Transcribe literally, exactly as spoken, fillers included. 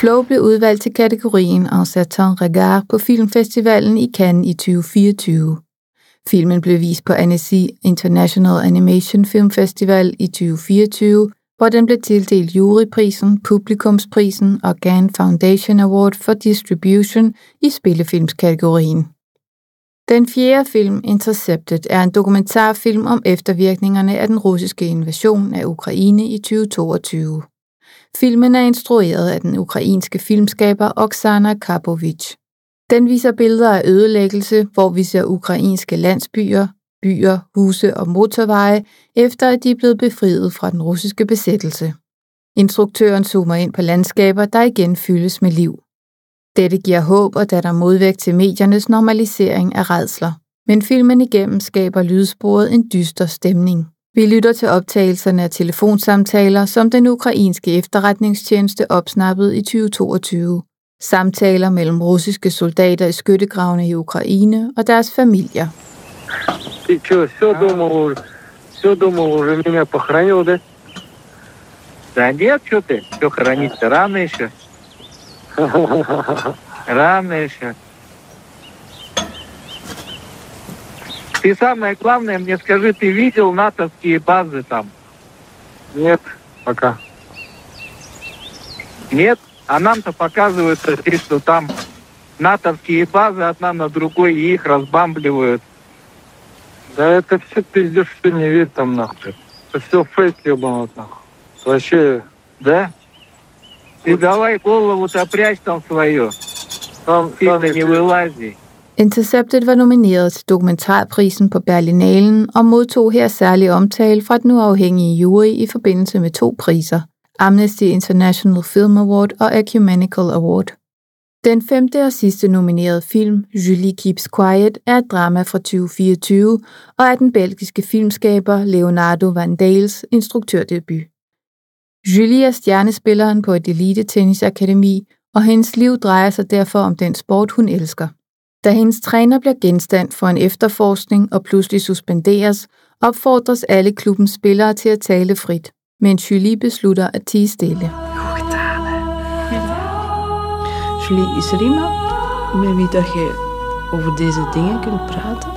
Flow blev udvalgt til kategorien En certain regard på Filmfestivalen i Cannes i tyve fireogtyve. Filmen blev vist på Annecy International Animation Film Festival i tyve fireogtyve, hvor den blev tildelt juryprisen, publikumsprisen og Cannes Foundation Award for Distribution i spillefilmskategorien. Den fjerde film, Intercepted, er en dokumentarfilm om eftervirkningerne af den russiske invasion af Ukraine i tyve toogtyve. Filmen er instrueret af den ukrainske filmskaber Oksana Karpovich. Den viser billeder af ødelæggelse, hvor vi ser ukrainske landsbyer, byer, huse og motorveje, efter at de er blevet befriet fra den russiske besættelse. Instruktøren zoomer ind på landskaber, der igen fyldes med liv. Dette giver håb og danner modvægt til mediernes normalisering af rædsler. Men filmen igennem skaber lydsporet en dyster stemning. Vi lytter til optagelserne af telefonsamtaler, som den ukrainske efterretningstjeneste opsnappede i tyve toogtyve. Samtaler mellem russiske soldater i skyttegravene i Ukraine og deres familier. Ты что, все думал, все думал, уже меня похоронил, да? Да нет, что ты, все хоронить-то рано еще. Рано еще. Ты самое главное мне скажи, ты видел натовские базы там? Нет, пока. Нет? А нам-то показывают, что там натовские базы одна на другой, и их разбамбливают. Да это все пиздец, что не верь там нахуй. Это все фейк ебаный нахуй. Вообще, да? Ты давай голову-то прячь там свою. Там, Сильно не вылази. Intercepted var nomineret til dokumentarprisen på Berlinalen og modtog her særlig omtale fra den uafhængige jury i forbindelse med to priser, Amnesty International Film Award og Ecumenical Award. Den femte og sidste nominerede film, Julie Keeps Quiet, er et drama fra tyve fireogtyve og er den belgiske filmskaber Leonardo Van Dales instruktørdebut. Julie er stjernespilleren på et elite-tennisakademi, og hendes liv drejer sig derfor om den sport, hun elsker. Da hendes træner bliver genstand for en efterforskning og pludselig suspenderes, opfordres alle klubbens spillere til at tale frit, men Julie beslutter at tie stille. Julie, is er iemand met wie dat je over deze dingen kunt praten?